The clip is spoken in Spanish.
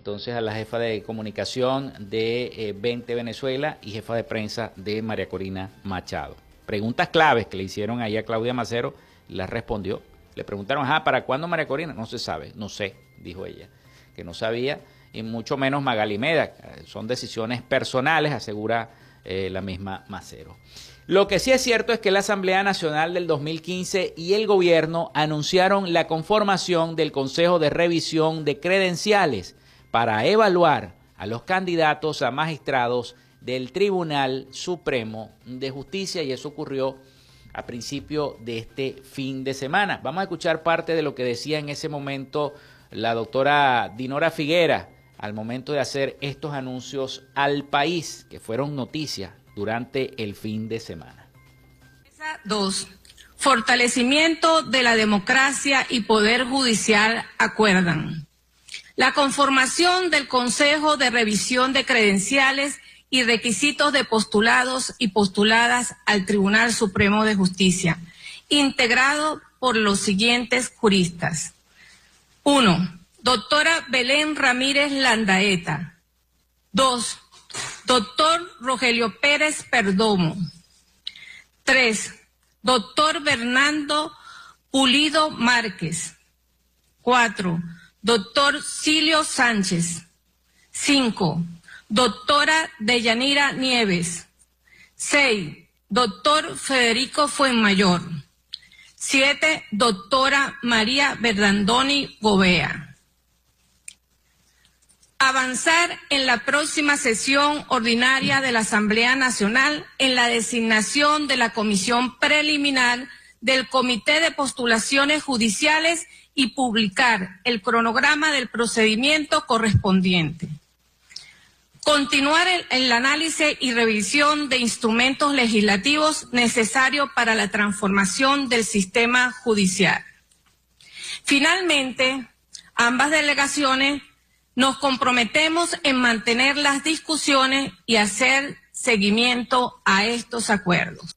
entonces a la jefa de comunicación de 20 Venezuela y jefa de prensa de María Corina Machado. Preguntas claves que le hicieron ahí a Claudia Macero, las respondió. Le preguntaron, ¿para cuándo María Corina? No se sabe, no sé, dijo ella, que no sabía, y mucho menos Magali Meda. Son decisiones personales, asegura la misma Macero. Lo que sí es cierto es que la Asamblea Nacional del 2015 y el gobierno anunciaron la conformación del Consejo de Revisión de Credenciales para evaluar a los candidatos a magistrados del Tribunal Supremo de Justicia, y eso ocurrió a principio de este fin de semana. Vamos a escuchar parte de lo que decía en ese momento la doctora Dinora Figuera al momento de hacer estos anuncios al país, que fueron noticias durante el fin de semana. 2. Fortalecimiento de la democracia y poder judicial acuerdan la conformación del Consejo de Revisión de Credenciales y requisitos de postulados y postuladas al Tribunal Supremo de Justicia, integrado por los siguientes juristas. 1. Doctora Belén Ramírez Landaeta. 2. Doctor Rogelio Pérez Perdomo. 3. Doctor Bernardo Pulido Márquez. 4. Doctor Silio Sánchez. 5. Doctora Deyanira Nieves. 6. Doctor Federico Fuenmayor. 7. Doctora María Berlandoni Gobea. Avanzar en la próxima sesión ordinaria de la Asamblea Nacional en la designación de la comisión preliminar del Comité de Postulaciones Judiciales y publicar el cronograma del procedimiento correspondiente. Continuar el análisis y revisión de instrumentos legislativos necesarios para la transformación del sistema judicial. Finalmente, ambas delegaciones nos comprometemos en mantener las discusiones y hacer seguimiento a estos acuerdos.